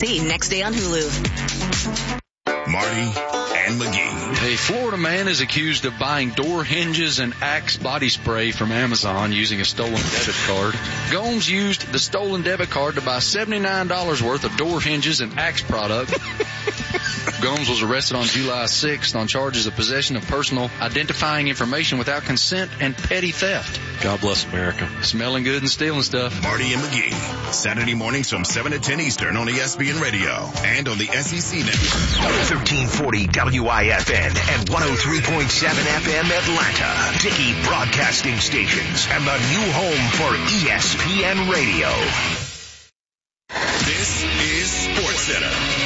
See next day on Hulu. Marty and McGee. A Florida man is accused of buying door hinges and Axe body spray from Amazon using a stolen debit card. Gomes used the stolen debit card to buy $79 worth of door hinges and Axe product. Gomes was arrested on July 6th on charges of possession of personal identifying information without consent and petty theft. God bless America. Smelling good and stealing stuff. Marty and McGee, Saturday mornings from 7 to 10 Eastern on ESPN Radio and on the SEC Network. 1340 WIFN and 103.7 FM Atlanta. Dickey Broadcasting Stations and the new home for ESPN Radio. This is SportsCenter.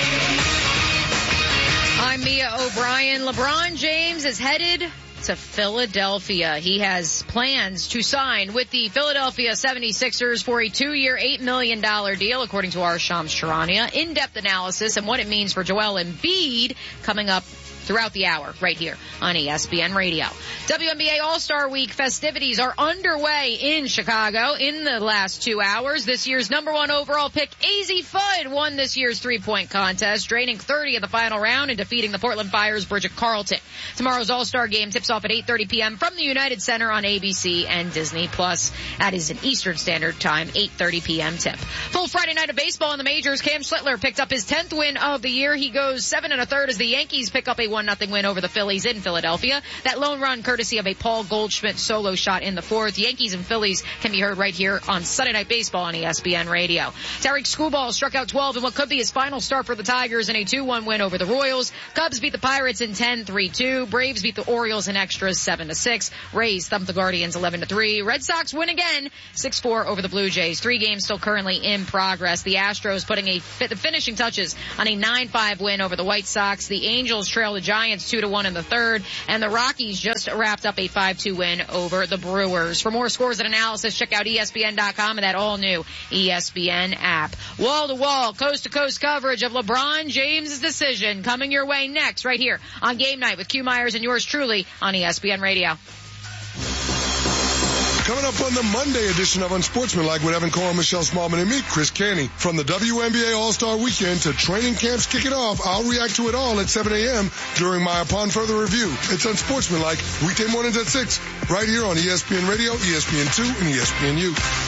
I'm Mia O'Brien. LeBron James is headed to Philadelphia. He has plans to sign with the Philadelphia 76ers for a 2-year, $8 million deal, according to our Shams Charania. In-depth analysis and what it means for Joel Embiid coming up throughout the hour right here on ESPN Radio. WNBA All-Star Week festivities are underway in Chicago in the last 2 hours. This year's number 1 overall pick, Azzi Fudd, won this year's three-point contest, draining 30 in the final round and defeating the Portland Fire's Bridget Carlton. Tomorrow's All-Star game tips off at 8:30 p.m. from the United Center on ABC and Disney+. That is an Eastern Standard Time, 8:30 p.m. tip. Full Friday night of baseball in the majors. Cam Schlittler picked up his 10th win of the year. He goes 7 1/3 as the Yankees pick up a 1-0 win over the Phillies in Philadelphia. That lone run courtesy of a Paul Goldschmidt solo shot in the 4th. Yankees and Phillies can be heard right here on Sunday Night Baseball on ESPN Radio. Tariq Skubal struck out 12 in what could be his final start for the Tigers in a 2-1 win over the Royals. Cubs beat the Pirates in 10-3-2. Braves beat the Orioles in extras 7-6. Rays thumped the Guardians 11-3. Red Sox win again 6-4 over the Blue Jays. 3 games still currently in progress. The Astros putting the finishing touches on a 9-5 win over the White Sox. The Angels trail the Giants 2-1 in the 3rd, and the Rockies just wrapped up a 5-2 win over the Brewers. For more scores and analysis, check out ESPN.com and that all-new ESPN app. Wall-to-wall, coast-to-coast coverage of LeBron James' decision coming your way next right here on Game Night with Q Myers and yours truly on ESPN Radio. Coming up on the Monday edition of Unsportsmanlike with Evan Cole, Michelle Smallman, and me, Chris Canty. From the WNBA All-Star Weekend to training camps kicking off, I'll react to it all at 7 a.m. during my Upon Further Review. It's Unsportsmanlike, weekday mornings at 6, right here on ESPN Radio, ESPN2, and ESPNU.